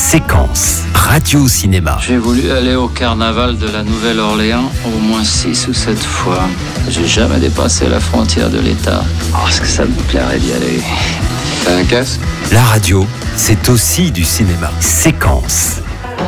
Séquence, radio-cinéma. J'ai voulu aller au carnaval de la Nouvelle-Orléans au moins 6 ou 7 fois. J'ai jamais dépassé la frontière de l'État. Parce que ça me plairait d'y aller. T'as un casque ? La radio, c'est aussi du cinéma. Séquence.